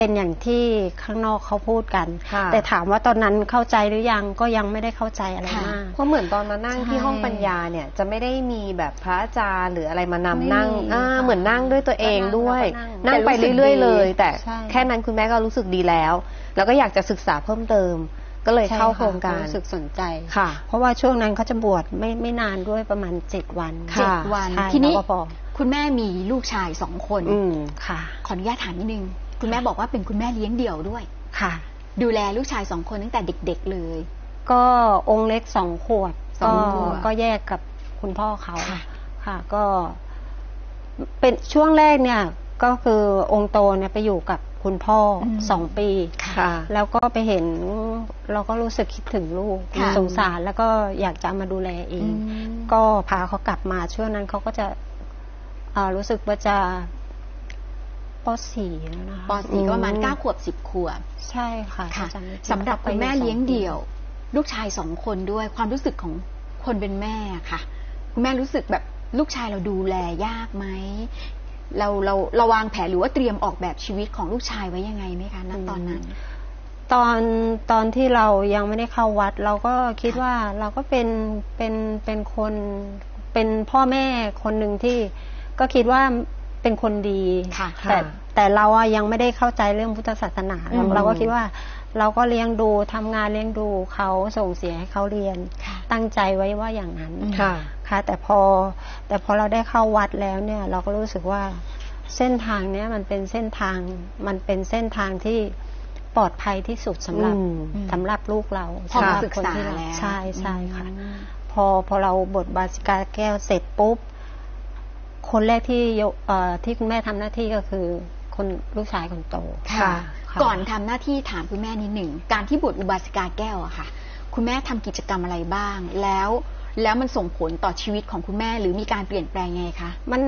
เป็นอย่างที่ข้างนอกเขาพูดกันค่ะแต่ถามว่าตอนนั้นเข้าใจหรือยังก็ยังไม่ได้เข้าใจอะไรมากเพราะเหมือนตอนมานั่งที่ห้องปัญญาเนี่ยจะไม่ได้มีแบบพระอาจารย์หรืออะไรมานำนั่งไม่มีค่ะเหมือนนั่งด้วยตัวเองด้วยก็นั่นั่งงไปเรื่อยๆเลย แต่ใช่แค่นั้นคุณแม่ก็รู้สึกดีแล้ว แล้วก็อยากจะศึกษาเพิ่มเติม ก็เลยเข้าโครงการรู้สึกสนใจค่ะเพราะว่าช่วงนั้นเขาจะบวชไม่นานด้วยประมาณ7 วันค่ะ 7 วันใช่ทีนี้แล้วก็พอคุณแม่มีลูกชาย2 คนค่ะขออนุญาตถามนิดนึงคุณแม่บอกว่าเป็นคุณแม่เลี้ยงเดี่ยวด้วยค่ะดูแลลูกชาย2 คนตั้งแต่เด็กๆเลยก็องค์เล็ก2 ขวบสองขวบก็แยกกับคุณพ่อเขาค่ะค่ะ ก็เป็นช่วงแรกเนี่ย ก็คือองค์โตเนี่ยไปอยู่กับคุณพ่อ2 ปีค่ะแล้วก็ไปเห็นเราก็รู้สึกคิดถึงลูกค่ะสงสารแล้วก็อยากจะเอามาดูแลเอง ก็พาเขากลับมาช่วงนั้นเขาก็จะรู้สึกว่าจะป .4 แล้วนะคะป .4 ก็ประมาณ9 ขวบ 10 ขวบใช่ค่ะค่ะจำไม่ผิดสำหรับคุณแม่ขาไปอเลี้ยงเดี่ยว ลูกชาย2 คนด้วยความรู้สึกของคนเป็นแม่ค่ะ คุณแม่รู้สึกแบบลูกชายเราดูแลยากไหมเราวางแผนหรือว่าเตรียมออกแบบชีวิตของลูกชายไว้ยังไงไหมคะณตอนนั้นตอนที่เรายังไม่ได้เข้าวัด เราก็คิดว่าเราก็เป็นคนเป็นพ่อแม่คนหนึ่งที่ก็คิดว่าเป็นคนดีค่ะแต่เราอะยังไม่ได้เข้าใจเรื่องพุทธศาสนา เราก็คิดว่าเราก็เลี้ยงดูทำงานเลี้ยงดูเขาส่งเสียให้เขาเรียนค่ะตั้งใจไว้ว่าอย่างนั้นค่ะค่ะแต่พอเราได้เข้าวัดแล้วเนี่ย เราก็รู้สึกว่าเส้นทางเนี้ยมันเป็นเส้นทางที่ปลอดภัยที่สุดสำหรับลูกเราพอมาสำหรับศึกษาคนที่เรแล้วใช่ค่ะ พอเราบทบาสิกาแก้วเสร็จปุ๊บคนแรกที่คุณแม่ทำหน้าที่ก็คือคนลูกชายคนโตค่ะค่ะก่อนทำหน้าที่ถามคุณแม่นิดหนึ่งการที่บวชอุบาสิกาแก้วอะค่ะ คุณแม่ทำกิจกรรมอะไรบ้าง แล้วมันส่งผลต่อชีวิตของคุณแม่หรือมีการเปลี่ยนแปลงไงคะ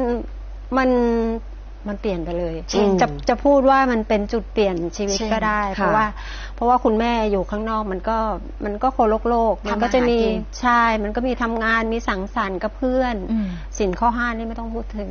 มันเปลี่ยนไปเลยอืมจะพูดว่ามันเป็นจุดเปลี่ยนชีวิตใช่ก็ได้ เพค่ะราะว่าคุณแม่อยู่ข้างนอกมันก็คนโลกมันก็จะมีทำอาหารกินใช่มันก็มีทำงานมีสังสรรค์กับเพื่อน สินข้อห้านี่ไม่ต้องพูดถึง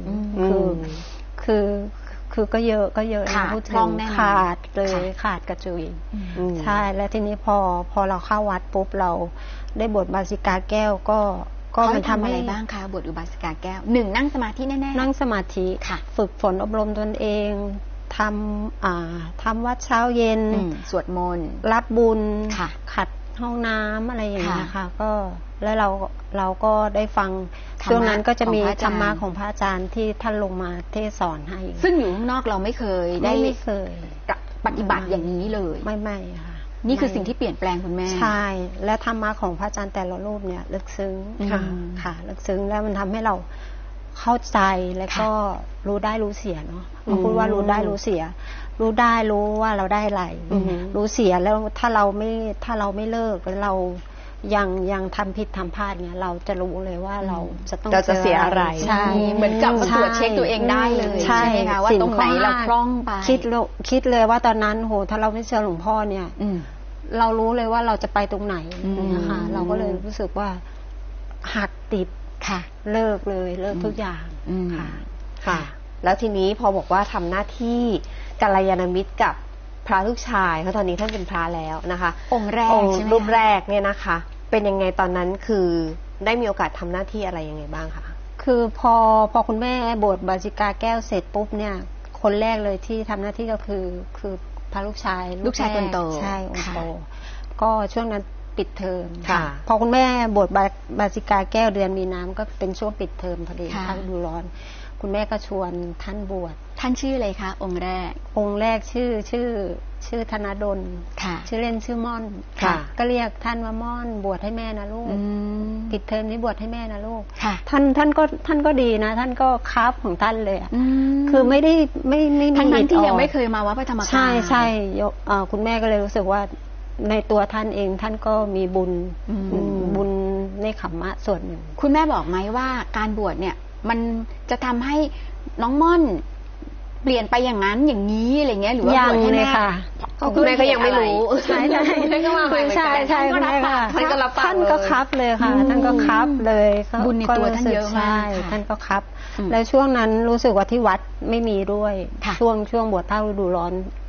คือก็เยอะนะขาดพูดถึพร่อง งแน่นอนขาดเลยค่ะขาดกระจุยอืมใช่แล้วทีนี้พอเราเข้าวัดปุ๊บเราได้บทบาสิกาแก้วก็เขามันทำทำอะไรให้บ้างคะบวชอุบาสิกาแก้ว1นั่งสมาธิแน่ๆนั่งสมาธิค่ะฝึกฝนอบรมตนเองทำวัดเช้าเย็นสวดมนต์รับบุญค่ะขัดห้องน้ำอะไรอย่างเงี้ยค่ะค่ะก็แล้วเราก็ได้ฟังธรรมะช่วงนั้นก็จะมีของพระอาจารย์ธรรมะของพระอาจารย์ที่ท่านลงมาเทศสอนให้ซึ่งอยู่ข้างนอกเราไม่เคยได้ไม่เคยปฏิบัติอย่างนี้เลยไม่ค่ะนี่คือสิ่งที่เปลี่ยนแปลงคุณแม่ใช่และธรรมะของพระอาจารย์แต่ละรูปเนี่ยลึกซึ้งค่ะค่ะลึกซึ้งแล้วมันทำให้เราเข้าใจแล้วก็รู้ได้รู้เสียเนาะเขาพูดว่ารู้ได้รู้เสีย รู้ได้รู้ว่าเราได้อะไร รู้เสียแล้วถ้าเราไม่เลิกแล้วเรายังทำผิดทำพลาดเนี่ยเราจะรู้เลยว่าเราจะต้องเราจะเสียอะไรใช่เหมือนกลับมาตรวจเช็คตัวเองได้เลยใช่ไหมคะว่าตรงไหนเราพร่องไปคิดเลยว่าตอนนั้นโหถ้าเราไม่เชื่อหลวงพ่อเนี่ย เรารู้เลยว่าเราจะไปตรงไหนนะคะเราก็เลยรู้สึกว่าหักติดค่ะเลิกเลยเลิกทุกอย่างค่ะค่ะ แล้วทีนี้พอบอกว่าทำหน้าที่กัลยาณมิตรกับพระลูกชายเพราะตอนนี้ท่านเป็นพระแล้วนะคะองค์แรกองค์ใช่ไหมรูปคะแรกเนี่ยนะคะ เป็นยังไงตอนนั้นคือได้มีโอกาสทำหน้าที่อะไรยังไงบ้างคะคือพอคุณแม่บวชบาสิกาแก้วเสร็จปุ๊บเนี่ยคนแรกเลยที่ทำหน้าที่ก็คือพระลูกชายลูกชายคนโตใช่องค์ค่ะโตก็ช่วงนั้นปิดเทอมค่ะพอคุณแม่บวชบาสิกาแก้วเดือนมีนาก็เป็นช่วงปิดเทอมพอดีค่ะภาคฤดูร้อน คุณแม่ก็ชวนท่านบวชท่านชื่ออะไรคะองค์แรกองค์แรกชื่อธนดลค่ะชื่อเล่นชื่อม่อนค่ะก็เรียกท่านว่าม่อนบวชให้แม่นะลูก ปิดเทอมนี้บวชให้แม่นะลูกค่ะท่านก็ดีนะ ท่านก็คราฟของท่านเลยอะคือไม่มีทั้งหนั้นที่ออกยังไม่เคยมาวัดพระธรรมกายใช่คุณแม่ก็เลยรู้สึกว่าในตัวท่านเองท่านก็มีบุญบุญในขัมมะส่วนหนึ่งคุณแม่บอกไหมว่าการบวชเนี่ย มันจะทำให้น้องม่อนเปลี่ยนไปอย่างนั้นอย่างนี้อะไรเงี้ยหรือว่ายังบวชให้เลแม่ยค่ะคุณแม่ก็ยังไม่รู้ใช่ใช่คุณแม่ก็มาใหม่เหมือนกันใช่ท่านก็รับปากท่านก็รับปากท่านก็ครับเลยค่ะ ท่านก็ครับเลยบุญในตัวท่านเยอะมากใช่ค่ะท่านก็ครับแล้วช่วงนั้นรู้สึกว่าที่วัดไม่มีด้วยค่ะช่วงบวชภาคฤดูร้อน